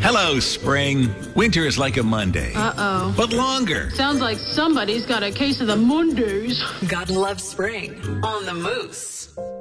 Hello, spring. Winter is like a Monday. Uh-oh. But longer. Sounds like somebody's got a case of the Mondays. Gotta love spring on the Moose.